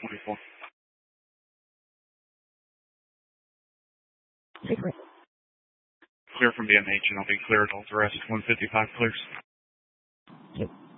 24. Clear from BMH, and I'll be clear at all the rest. 155 clears.